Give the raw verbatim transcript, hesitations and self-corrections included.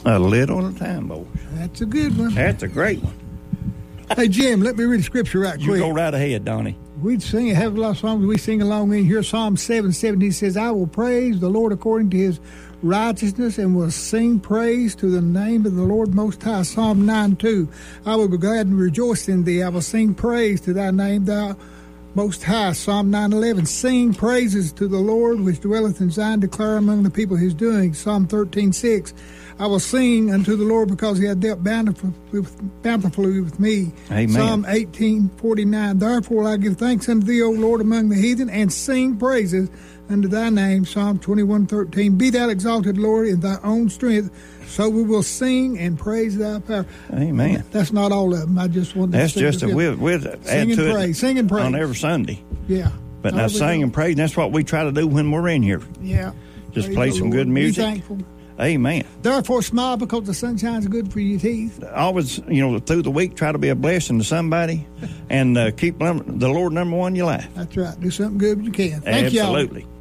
A little at a time, boy. That's a good one. That's a great one. Hey, Jim, let me read the scripture right You quick. go right ahead, Donnie. We'd sing, have a lot of songs we sing along in here. Psalm seven seventy says, I will praise the Lord according to his righteousness and will sing praise to the name of the Lord Most High. Psalm nine two, I will be glad and rejoice in thee. I will sing praise to thy name, thou Most High. Psalm nine eleven, sing praises to the Lord which dwelleth in Zion, declare among the people his doings. Psalm thirteen six, I will sing unto the Lord because he hath dealt bountifully with, bountifully with me. Amen. Psalm eighteen forty-nine, therefore I give thanks unto thee, O Lord, among the heathen, and sing praises unto thy name. Psalm twenty-one thirteen, be thou exalted, Lord, in thy own strength, so we will sing and praise thy power. Amen. That's not all of them. I just wanted to That's say just that. a, we'll, we'll add Sing and to praise. it Sing and praise. on every Sunday. Yeah. But now sing and praise, that's what we try to do when we're in here. Yeah. Just Praise play the some Lord. good music. Be thankful. Amen. Therefore smile because the sunshine's good for your teeth. Always, you know, through the week, try to be a blessing to somebody and uh, keep num- the Lord number one in your life. That's right. Do something good when you can. Thank you all. Absolutely.